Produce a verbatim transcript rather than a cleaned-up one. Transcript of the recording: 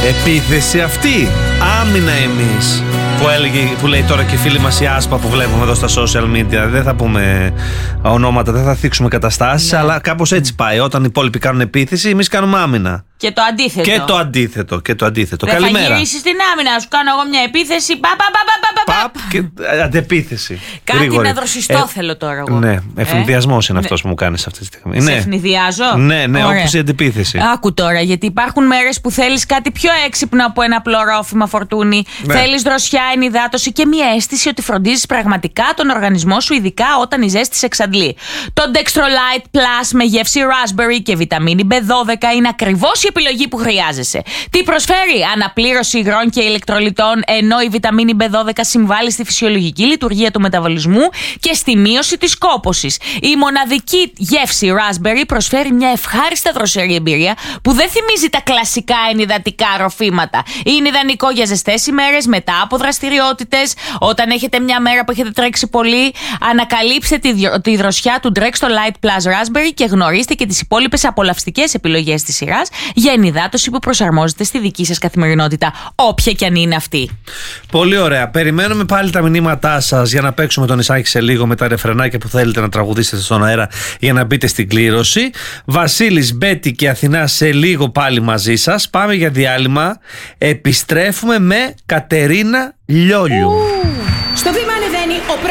Επίθεση αυτή. Άμυνα εμείς. Που, έλεγε, που λέει τώρα και η φίλη μας η Άσπα που βλέπουμε εδώ στα social media. Δεν θα πούμε ονόματα, δεν θα θίξουμε καταστάσεις, ναι. Αλλά κάπως έτσι πάει. Όταν οι υπόλοιποι κάνουν επίθεση, εμείς κάνουμε άμυνα. Και το αντίθετο. Και το αντίθετο. Και το αντίθετο. Δεν Καλημέρα. Θα γυρίσεις στην άμυνα, σου κάνω εγώ μια επίθεση. Παπ, παπ, παπ, παπ, παπ. Και αντεπίθεση. Κάτι γρήγορη. να δροσιστώ ε, θέλω τώρα εγώ. Ναι, ευνηδιασμός ε? είναι ναι. αυτός που μου κάνεις αυτή τη στιγμή. Σε ναι. ευνηδιάζω. Ναι, ναι, όπως η αντεπίθεση. Άκου τώρα, γιατί υπάρχουν μέρες που θέλεις κάτι πιο έξυπνο από ένα απλό ρόφημα, Φορτούνη. Ναι. Θέλεις δροσιά, ενυδάτωση και μια αίσθηση ότι φροντίζεις πραγματικά τον οργανισμό σου, ειδικά όταν η ζέστη σε εξαντλεί. Το Dextrolite Plus με γεύση raspberry και βιταμίνη μπι δώδεκα είναι ακριβώς η επιλογή που χρειάζεσαι. Τι προσφέρει? Αναπλήρωση υγρών και ηλεκτρολιτών, ενώ η βιταμίνη μπι δώδεκα συμβάλλει στη φυσιολογική λειτουργία του μεταβολισμού και στη μείωση της κόπωσης. Η μοναδική γεύση raspberry προσφέρει μια ευχάριστα δροσερή εμπειρία που δεν θυμίζει τα κλασικά ενυδατικά ροφήματα. Είναι ιδανικό για ζεστές ημέρες μετά από δραστηριότητες. Όταν έχετε μια μέρα που έχετε τρέξει πολύ, ανακαλύψτε τη, τη δροσιά του Dextrolite Plus Raspberry και γνωρίστε και τις υπόλοιπες απολαυστικές επιλογές της σειράς για ενυδάτωση που προσαρμόζεται στη δική σας καθημερινότητα, όποια και αν είναι αυτή. Πολύ ωραία. Περιμένουμε πάλι τα μηνύματά σας για να παίξουμε τον Ισάκη σε λίγο με τα ρεφρενάκια που θέλετε να τραγουδήσετε στον αέρα για να μπείτε στην κλήρωση. Βασίλης, Μπέτη και Αθηνά σε λίγο πάλι μαζί σας. Πάμε για διάλειμμα. Επιστρέφουμε με Κατερίνα Λιόλιου. Στο βήμα ανεβαίνει ο